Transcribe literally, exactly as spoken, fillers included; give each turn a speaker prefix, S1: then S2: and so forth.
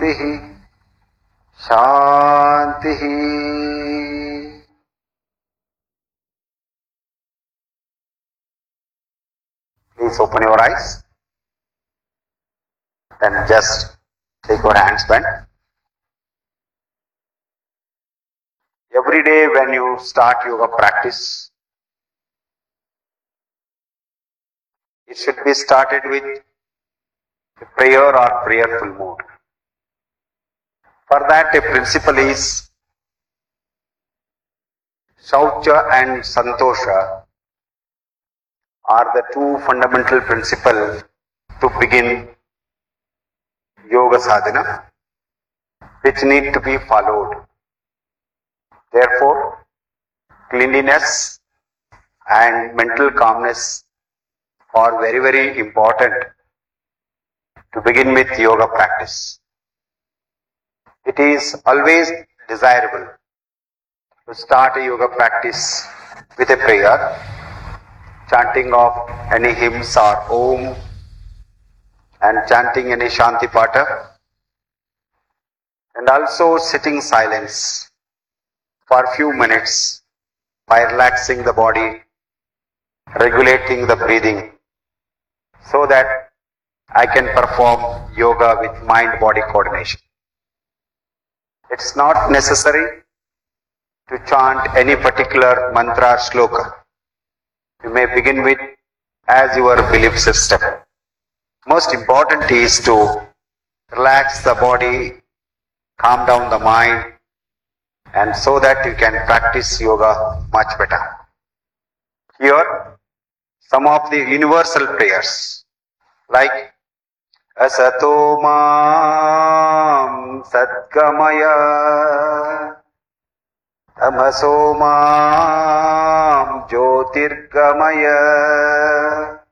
S1: Shantihi, Shantihi. Please open your eyes. Then just take your hands bent. Every day when you start yoga practice, it should be started with a prayer or prayerful mood. For that, a principle is Shaucha and Santosha are the two fundamental principles to begin yoga sadhana, which need to be followed. Therefore, cleanliness and mental calmness are very, very important to begin with yoga practice. It is always desirable to start a yoga practice with a prayer, chanting of any hymns or om, and chanting any Shanti Pata, and also sitting silence for a few minutes by relaxing the body, regulating the breathing, so that I can perform yoga with mind-body coordination. It's not necessary to chant any particular mantra or shloka. You may begin with as your belief system. Most important is to relax the body, calm down the mind, and so that you can practice yoga much better. Here, some of the universal prayers, like Asato Mam Satgamaya, Tamaso Mam Jyotirgamaya,